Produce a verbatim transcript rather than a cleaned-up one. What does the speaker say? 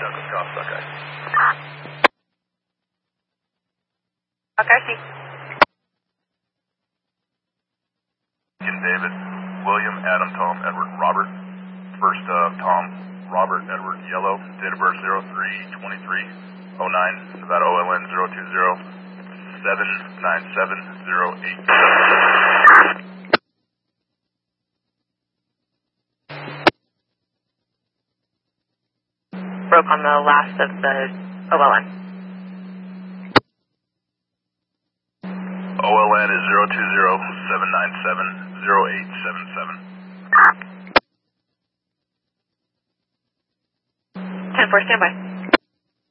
Douglas Golf, Buckeye. Buckeye, see. David, William, Adam, Tom, Edward, Robert. First, uh, Tom, Robert, Edward, Yellow. Date of birth zero three twenty-three oh nine. Nevada O L N zero two zero seven nine seven zero eight. Broke on the last of the O L N. O L N is zero two zero seven nine seven zero eight seven seven. ten four, standby.